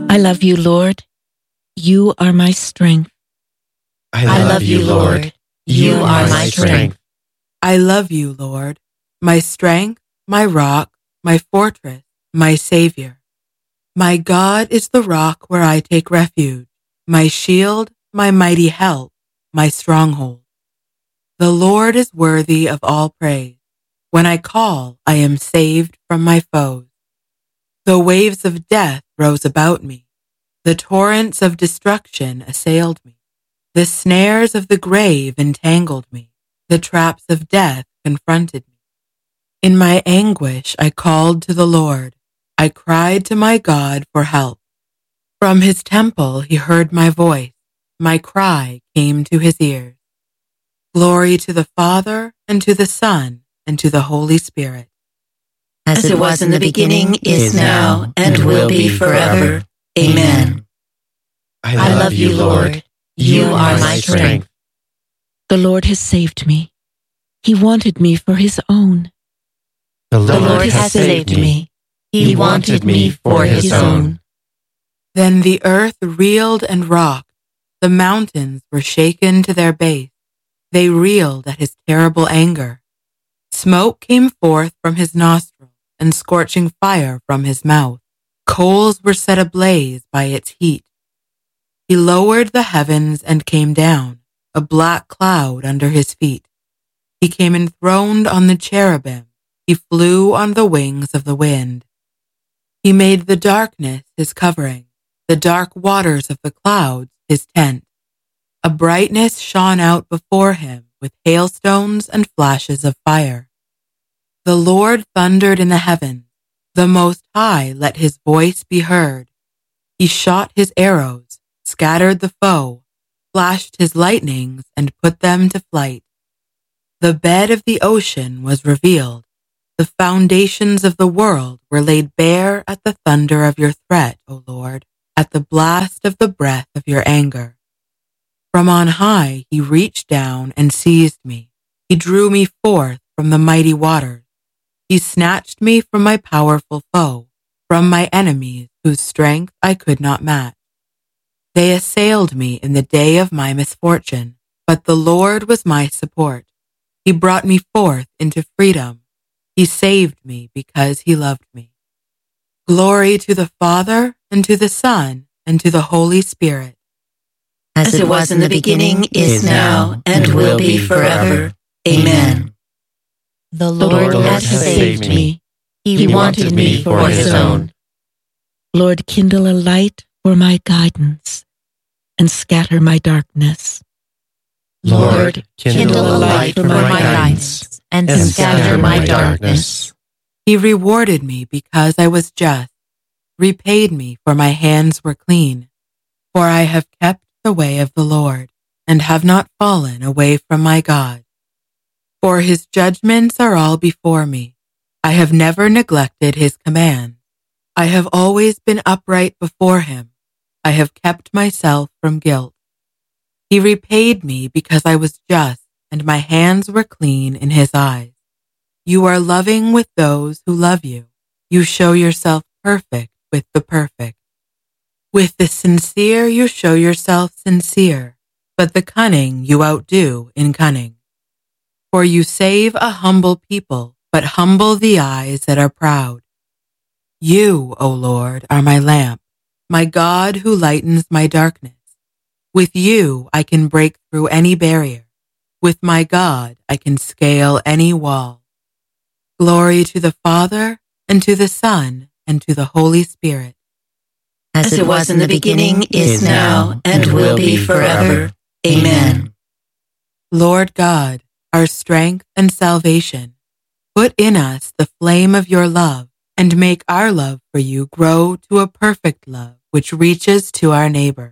I love you, Lord. You are my strength. I love you, Lord. You are my strength. I love you, Lord, my strength, my rock, my fortress, my Savior. My God is the rock where I take refuge, my shield, my mighty help, my stronghold. The Lord is worthy of all praise. When I call, I am saved from my foes. The waves of death rose about me. The torrents of destruction assailed me. The snares of the grave entangled me. The traps of death confronted me. In my anguish, I called to the Lord. I cried to my God for help. From his temple, he heard my voice. My cry came to his ears. Glory to the Father, and to the Son, and to the Holy Spirit. As it was in the beginning, is now, and will be forever. Amen. I love you, Lord. You are my strength. The Lord has saved me. He wanted me for his own. The Lord has saved me. He wanted me for his own. Then the earth reeled and rocked. The mountains were shaken to their base. They reeled at his terrible anger. Smoke came forth from his nostrils, and scorching fire from his mouth. Coals were set ablaze by its heat. He lowered the heavens and came down, a black cloud under his feet. He came enthroned on the cherubim. He flew on the wings of the wind. He made the darkness his covering, the dark waters of the clouds his tent. A brightness shone out before him with hailstones and flashes of fire. The Lord thundered in the heavens. The Most High let his voice be heard. He shot his arrows, scattered the foe, flashed his lightnings, and put them to flight. The bed of the ocean was revealed. The foundations of the world were laid bare at the thunder of your threat, O Lord, at the blast of the breath of your anger. From on high he reached down and seized me. He drew me forth from the mighty waters. He snatched me from my powerful foe, from my enemies whose strength I could not match. They assailed me in the day of my misfortune, but the Lord was my support. He brought me forth into freedom. He saved me because he loved me. Glory to the Father, and to the Son, and to the Holy Spirit. As it was in the beginning, is now, and will be forever. Amen. The Lord has saved me. He wanted me for his own. Lord, kindle a light for my guidance, and scatter my darkness. Lord, kindle a light for my guidance, and scatter my darkness. He rewarded me because I was just, repaid me for my hands were clean. For I have kept the way of the Lord, and have not fallen away from my God. For his judgments are all before me. I have never neglected his commands. I have always been upright before him. I have kept myself from guilt. He repaid me because I was just, and my hands were clean in his eyes. You are loving with those who love you. You show yourself perfect with the perfect. With the sincere you show yourself sincere, but the cunning you outdo in cunning. For you save a humble people, but humble the eyes that are proud. You, O Lord, are my lamp, my God who lightens my darkness. With you I can break through any barrier. With my God I can scale any wall. Glory to the Father, and to the Son, and to the Holy Spirit. As it was in the beginning, is now, and will be forever. Amen. Lord God, our strength and salvation, put in us the flame of your love, and make our love for you grow to a perfect love which reaches to our neighbor.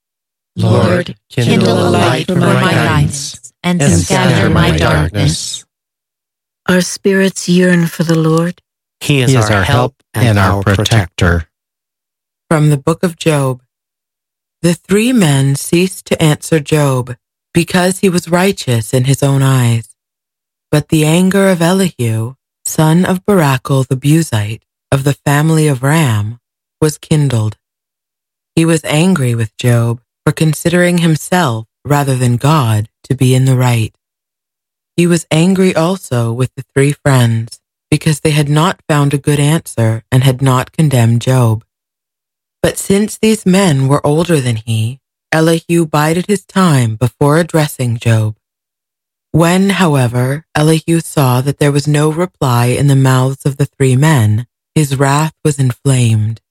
Lord, kindle a light for my guidance, and scatter my darkness. Our spirits yearn for the Lord. He is our help and our protector. From the book of Job. The 3 men ceased to answer Job, because he was righteous in his own eyes. But the anger of Elihu, son of Barachel the Buzite, of the family of Ram, was kindled. He was angry with Job for considering himself rather than God to be in the right. He was angry also with the 3 friends because they had not found a good answer and had not condemned Job. But since these men were older than he, Elihu bided his time before addressing Job. When, however, Elihu saw that there was no reply in the mouths of the 3 men, his wrath was inflamed.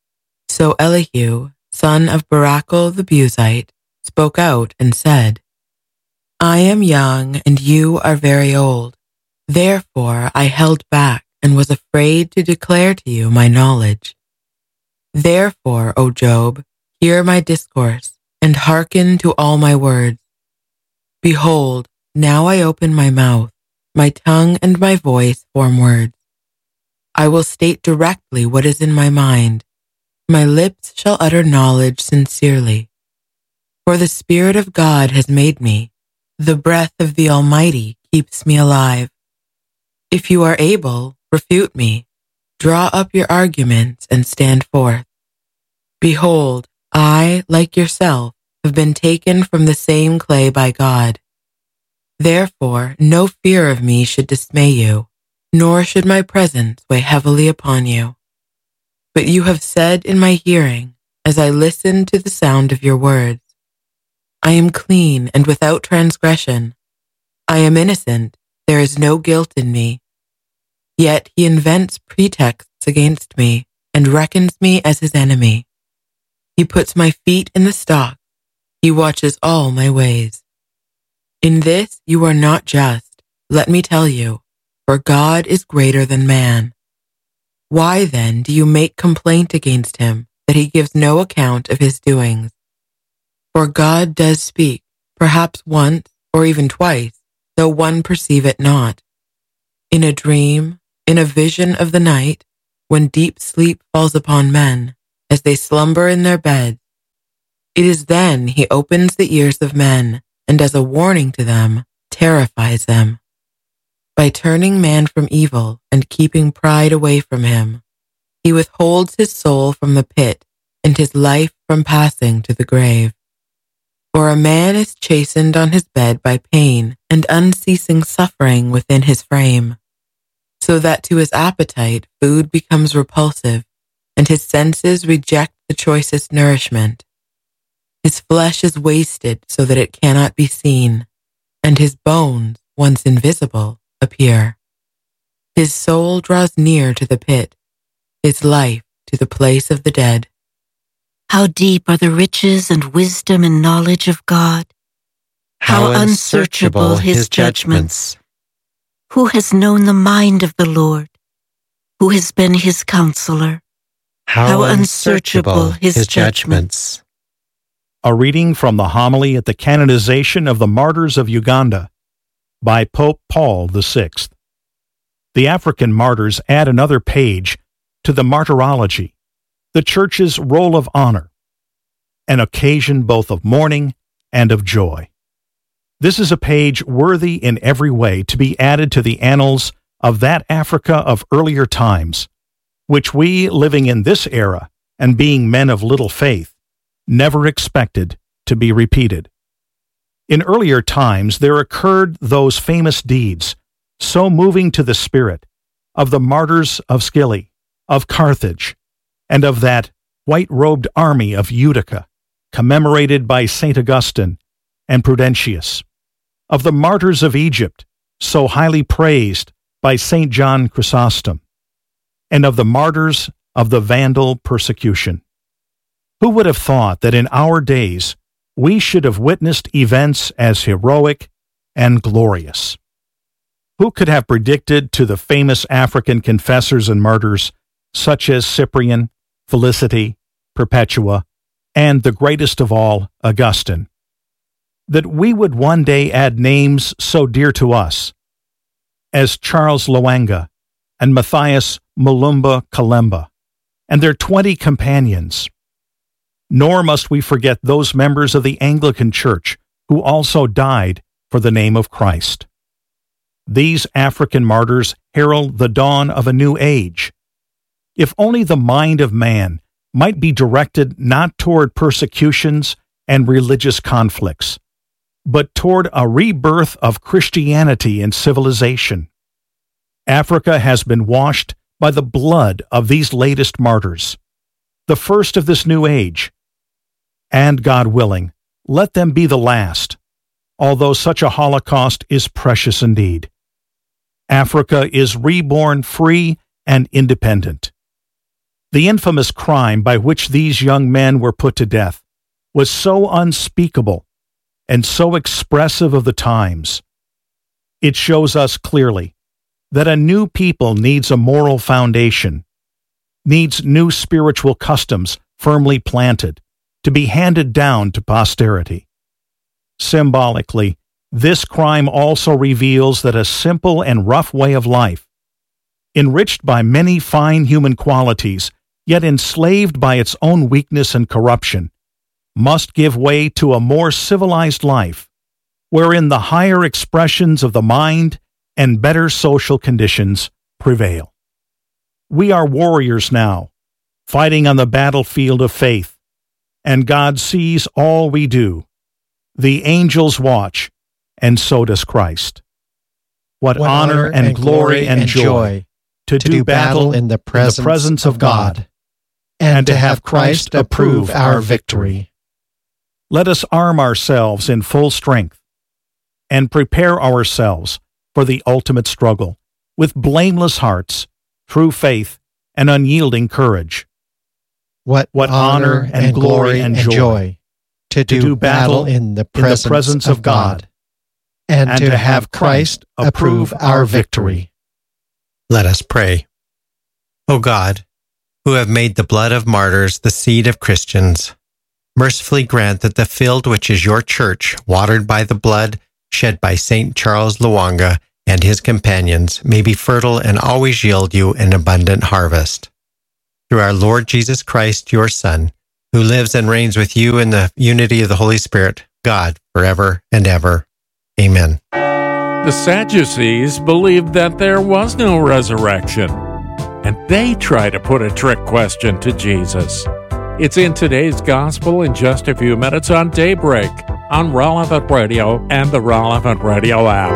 So Elihu, son of Barachel the Buzite, spoke out and said, I am young and you are very old. Therefore I held back and was afraid to declare to you my knowledge. Therefore, O Job, hear my discourse and hearken to all my words. Behold, now I open my mouth, my tongue and my voice form words. I will state directly what is in my mind. My lips shall utter knowledge sincerely. For the Spirit of God has made me. The breath of the Almighty keeps me alive. If you are able, refute me. Draw up your arguments and stand forth. Behold, I, like yourself, have been taken from the same clay by God. Therefore, no fear of me should dismay you, nor should my presence weigh heavily upon you. But you have said in my hearing, as I listened to the sound of your words, I am clean and without transgression. I am innocent, there is no guilt in me. Yet he invents pretexts against me and reckons me as his enemy. He puts my feet in the stocks. He watches all my ways. In this you are not just, let me tell you, for God is greater than man. Why then do you make complaint against him that he gives no account of his doings? For God does speak, perhaps once or even twice, though one perceive it not. In a dream, in a vision of the night, when deep sleep falls upon men, as they slumber in their beds, it is then he opens the ears of men, and as a warning to them, terrifies them. By turning man from evil and keeping pride away from him, he withholds his soul from the pit and his life from passing to the grave. For a man is chastened on his bed by pain and unceasing suffering within his frame, so that to his appetite food becomes repulsive, and his senses reject the choicest nourishment. His flesh is wasted so that it cannot be seen, and his bones, once invisible, appear. His soul draws near to the pit, his life to the place of the dead. How deep are the riches and wisdom and knowledge of God! How unsearchable his judgments! Who has known the mind of the Lord? Who has been his counselor? How unsearchable his judgments! A reading from the homily at the canonization of the Martyrs of Uganda by Pope Paul VI. The African martyrs add another page to the martyrology, the Church's roll of honor, an occasion both of mourning and of joy. This is a page worthy in every way to be added to the annals of that Africa of earlier times, which we, living in this era and being men of little faith, never expected to be repeated. In earlier times there occurred those famous deeds, so moving to the spirit, of the martyrs of Scilla, of Carthage, and of that white-robed army of Utica, commemorated by St. Augustine and Prudentius, of the martyrs of Egypt, so highly praised by St. John Chrysostom, and of the martyrs of the Vandal persecution. Who would have thought that in our days we should have witnessed events as heroic and glorious? Who could have predicted to the famous African confessors and martyrs, such as Cyprian, Felicity, Perpetua, and the greatest of all, Augustine, that we would one day add names so dear to us as Charles Lwanga and Matthias Mulumba Kalemba and their 20 companions? Nor must we forget those members of the Anglican Church who also died for the name of Christ. These African martyrs herald the dawn of a new age. If only the mind of man might be directed not toward persecutions and religious conflicts, but toward a rebirth of Christianity and civilization. Africa has been washed by the blood of these latest martyrs, the first of this new age. And God willing, let them be the last, although such a holocaust is precious indeed. Africa is reborn free and independent. The infamous crime by which these young men were put to death was so unspeakable and so expressive of the times. It shows us clearly that a new people needs a moral foundation, needs new spiritual customs firmly planted to be handed down to posterity. Symbolically, this crime also reveals that a simple and rough way of life, enriched by many fine human qualities, yet enslaved by its own weakness and corruption, must give way to a more civilized life, wherein the higher expressions of the mind and better social conditions prevail. We are warriors now, fighting on the battlefield of faith, and God sees all we do. The angels watch, and so does Christ. What honor and glory and joy to do battle in the presence of God, and to have Christ approve our victory. Let us arm ourselves in full strength and prepare ourselves for the ultimate struggle with blameless hearts, true faith, and unyielding courage. What honor and glory and joy to do battle in the presence of God, and to have Christ approve our victory. Let us pray. O God, who have made the blood of martyrs the seed of Christians, mercifully grant that the field which is your church, watered by the blood shed by St. Charles Lwanga and his companions, may be fertile and always yield you an abundant harvest. Through our Lord Jesus Christ, your Son, who lives and reigns with you in the unity of the Holy Spirit, God, forever and ever. Amen. The Sadducees believed that there was no resurrection, and they try to put a trick question to Jesus. It's in today's Gospel in just a few minutes on Daybreak, on Relevant Radio and the Relevant Radio app.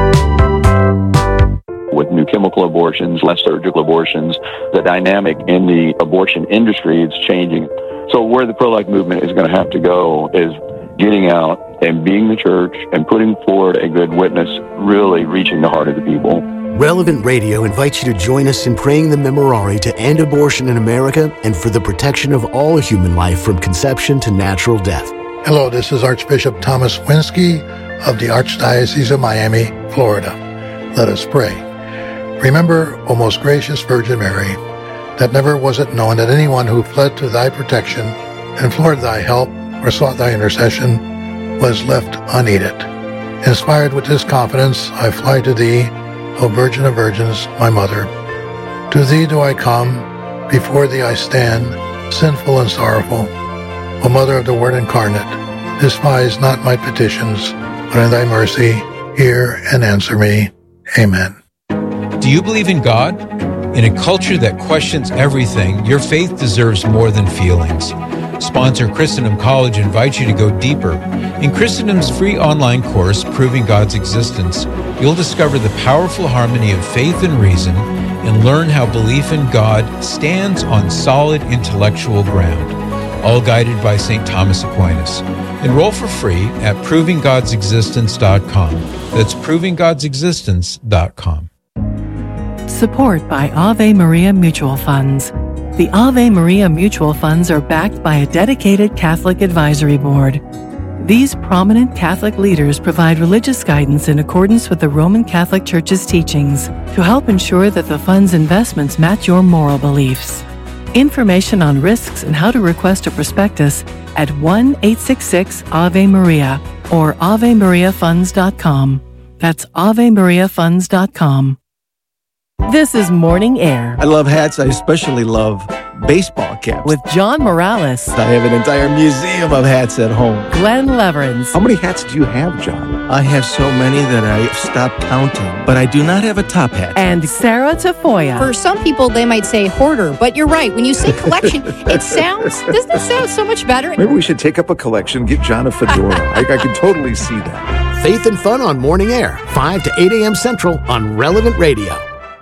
With new chemical abortions, less surgical abortions, the dynamic in the abortion industry is changing. So where the pro-life movement is going to have to go is getting out and being the church and putting forward a good witness, really reaching the heart of the people. Relevant Radio invites you to join us in praying the Memorare to end abortion in America and for the protection of all human life from conception to natural death. Hello, this is Archbishop Thomas Winsky of the Archdiocese of Miami, Florida. Let us pray. Remember, O most gracious Virgin Mary, that never was it known that anyone who fled to thy protection, implored thy help, or sought thy intercession, was left unaided. Inspired with this confidence, I fly to thee, O Virgin of Virgins, my Mother. To thee do I come, before thee I stand, sinful and sorrowful. O Mother of the Word incarnate, despise not my petitions, but in thy mercy hear and answer me. Amen. Do you believe in God? In a culture that questions everything, your faith deserves more than feelings. Sponsor Christendom College invites you to go deeper. In Christendom's free online course, Proving God's Existence, you'll discover the powerful harmony of faith and reason and learn how belief in God stands on solid intellectual ground, all guided by St. Thomas Aquinas. Enroll for free at ProvingGod'sExistence.com. That's ProvingGod'sExistence.com. Support by Ave Maria Mutual Funds. The Ave Maria Mutual Funds are backed by a dedicated Catholic advisory board. These prominent Catholic leaders provide religious guidance in accordance with the Roman Catholic Church's teachings to help ensure that the fund's investments match your moral beliefs. Information on risks and how to request a prospectus at 1-866-AVE-MARIA or AveMariaFunds.com. That's AveMariaFunds.com. This is Morning Air. I love hats. I especially love baseball caps. With John Morales. I have an entire museum of hats at home. Glenn Leverins. How many hats do you have, John? I have so many that I stopped counting, but I do not have a top hat. And Sarah Tafoya. For some people, they might say hoarder, but you're right. When you say collection, doesn't it sound so much better? Maybe we should take up a collection, get John a fedora. I can totally see that. Faith and Fun on Morning Air, 5 to 8 a.m. Central on Relevant Radio.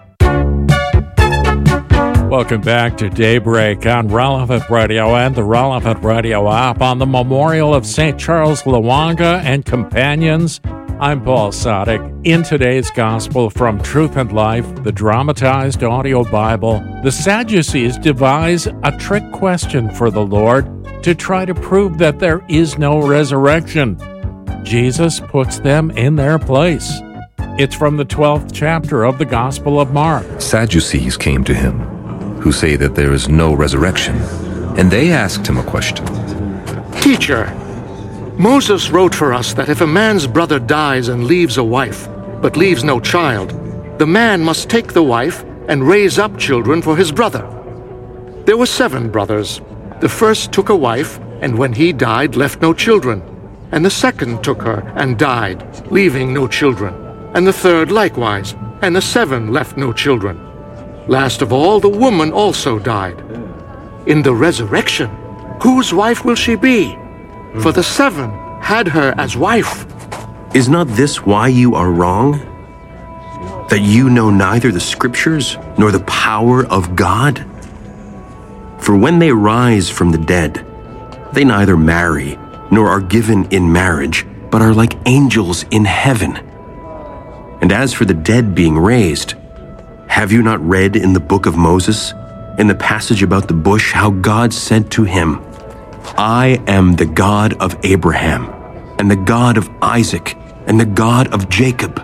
Welcome back to Daybreak on Relevant Radio and the Relevant Radio app on the Memorial of St. Charles Lwanga and Companions. I'm Paul Sadek. In today's Gospel from Truth and Life, the dramatized audio Bible, the Sadducees devise a trick question for the Lord to try to prove that there is no resurrection. Jesus puts them in their place. It's from the 12th chapter of the Gospel of Mark. Sadducees came to him, who say that there is no resurrection, and they asked him a question. Teacher, Moses wrote for us that if a man's brother dies and leaves a wife, but leaves no child, the man must take the wife and raise up children for his brother. There were 7 brothers. The first took a wife, and when he died, left no children. And the second took her and died, leaving no children. And the third likewise, and the 7 left no children. Last of all, the woman also died. In the resurrection, whose wife will she be? For the 7 had her as wife. Is not this why you are wrong? That you know neither the Scriptures nor the power of God? For when they rise from the dead, they neither marry nor are given in marriage, but are like angels in heaven. And as for the dead being raised, have you not read in the book of Moses, in the passage about the bush, how God said to him, I am the God of Abraham, and the God of Isaac, and the God of Jacob.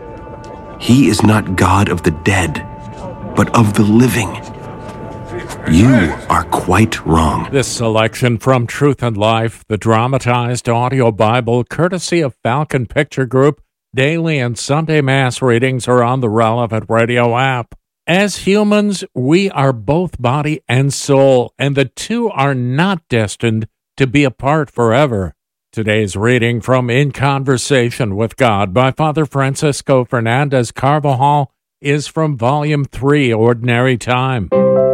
He is not God of the dead, but of the living. You are quite wrong. This selection from Truth and Life, the dramatized audio Bible, courtesy of Falcon Picture Group. Daily and Sunday Mass readings are on the Relevant Radio app. As humans, we are both body and soul, and the two are not destined to be apart forever. Today's reading from In Conversation with God by Father Francisco Fernandez Carvajal is from Volume 3, Ordinary Time.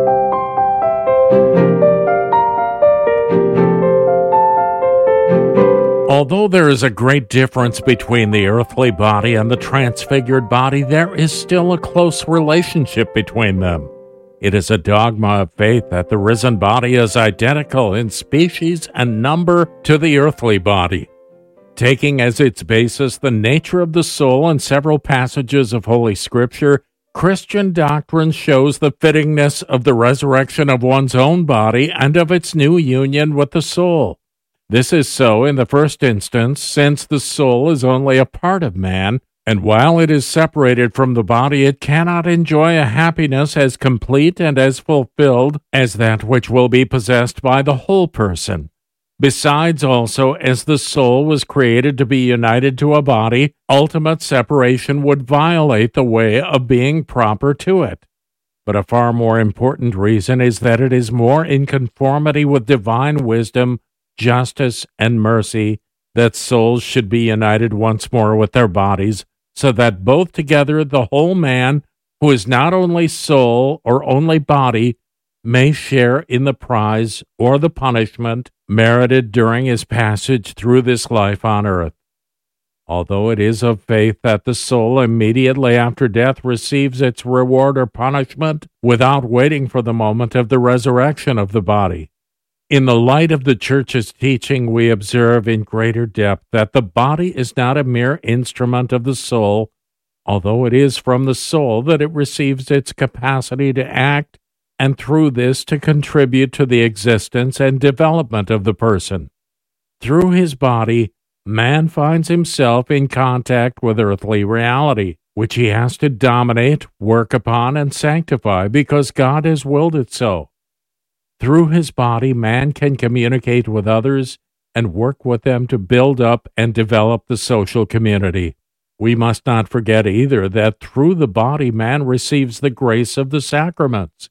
Although there is a great difference between the earthly body and the transfigured body, there is still a close relationship between them. It is a dogma of faith that the risen body is identical in species and number to the earthly body. Taking as its basis the nature of the soul in several passages of Holy Scripture, Christian doctrine shows the fittingness of the resurrection of one's own body and of its new union with the soul. This is so in the first instance, since the soul is only a part of man, and while it is separated from the body, it cannot enjoy a happiness as complete and as fulfilled as that which will be possessed by the whole person. Besides, also, as the soul was created to be united to a body, ultimate separation would violate the way of being proper to it. But a far more important reason is that it is more in conformity with divine wisdom, justice, and mercy that souls should be united once more with their bodies, so that both together the whole man, who is not only soul or only body, may share in the prize or the punishment merited during his passage through this life on earth. Although it is of faith that the soul immediately after death receives its reward or punishment without waiting for the moment of the resurrection of the body. In the light of the Church's teaching, we observe in greater depth that the body is not a mere instrument of the soul, although it is from the soul that it receives its capacity to act, and through this to contribute to the existence and development of the person. Through his body, man finds himself in contact with earthly reality, which he has to dominate, work upon, and sanctify because God has willed it so. Through his body, man can communicate with others and work with them to build up and develop the social community. We must not forget either that through the body, man receives the grace of the sacraments.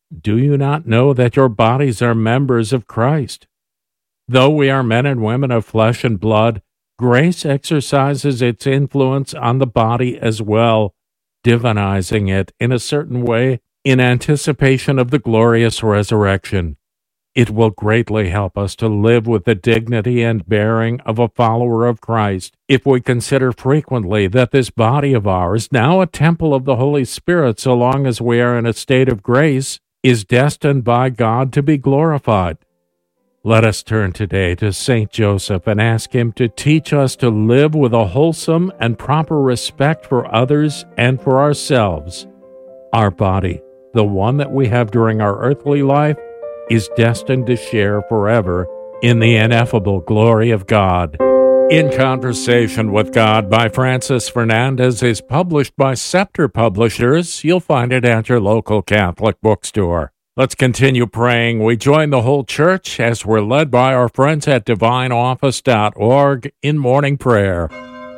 Do you not know that your bodies are members of Christ? Though we are men and women of flesh and blood, grace exercises its influence on the body as well, divinizing it in a certain way in anticipation of the glorious resurrection. It will greatly help us to live with the dignity and bearing of a follower of Christ if we consider frequently that this body of ours, now a temple of the Holy Spirit so long as we are in a state of grace, is destined by God to be glorified. Let us turn today to Saint Joseph and ask him to teach us to live with a wholesome and proper respect for others and for ourselves. Our body, the one that we have during our earthly life, is destined to share forever in the ineffable glory of God. In Conversation with God by Francis Fernandez is published by Scepter Publishers. You'll find it at your local Catholic bookstore. Let's continue praying. We join the whole church as we're led by our friends at divineoffice.org in morning prayer.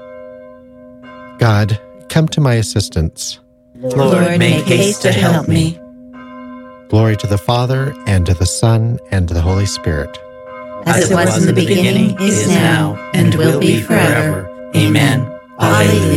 God, come to my assistance. Lord, make haste to help me. Glory to the Father, and to the Son, and to the Holy Spirit. As it was in the beginning, is now, and will be forever. Amen. Alleluia.